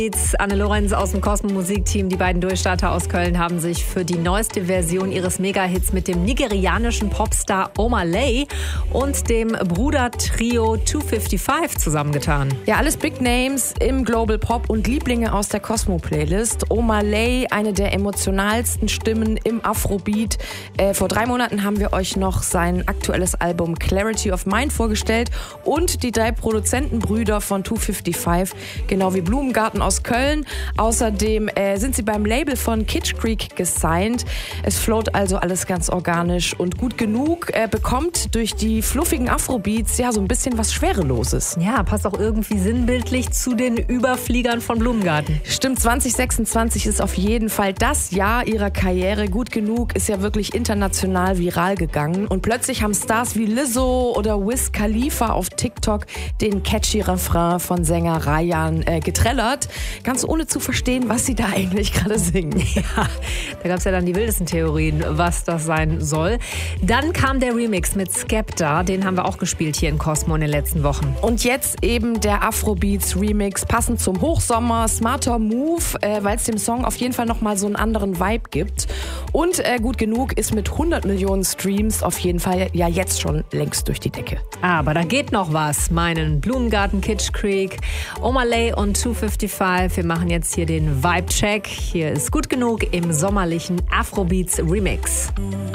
Anne Lorenz aus dem Cosmo Musikteam. Die beiden Durchstarter aus Köln haben sich für die neueste Version ihres Mega-Hits mit dem nigerianischen Popstar Omah Lay und dem Bruder-Trio 255 zusammengetan. Ja, alles Big Names im Global Pop und Lieblinge aus der Cosmo-Playlist. Omah Lay, eine der emotionalsten Stimmen im Afrobeat. Vor 3 Monaten haben wir euch noch sein aktuelles Album Clarity of Mind vorgestellt und die 3 Produzentenbrüder von 255, genau wie Blumengarten aus Köln. Außerdem sind sie beim Label von Kitsch Creek gesigned. Es float also alles ganz organisch und gut genug. Bekommt durch die fluffigen Afrobeats ja so ein bisschen was Schwereloses. Ja, passt auch irgendwie sinnbildlich zu den Überfliegern von Blumengarten. Stimmt, 2026 ist auf jeden Fall das Jahr ihrer Karriere. Gut genug ist ja wirklich international viral gegangen. Und plötzlich haben Stars wie Lizzo oder Wiz Khalifa auf TikTok den catchy Refrain von Sänger Rayan getrellert. Ganz ohne zu verstehen, was sie da eigentlich gerade singen. Ja, da gab es ja dann die wildesten Theorien, was das sein soll. Dann kam der Remix mit Skepta, den haben wir auch gespielt hier in Cosmo in den letzten Wochen. Und jetzt eben der Afrobeats Remix, passend zum Hochsommer, smarter Move, weil es dem Song auf jeden Fall nochmal so einen anderen Vibe gibt. Und gut genug ist mit 100 Millionen Streams auf jeden Fall ja jetzt schon längst durch die Decke. Aber da geht noch was, meinen Blumengarten, Kitsch Creek, Omah Lay und 255. Wir machen jetzt hier den Vibe-Check. Hier ist gut genug im sommerlichen Afrobeats Remix.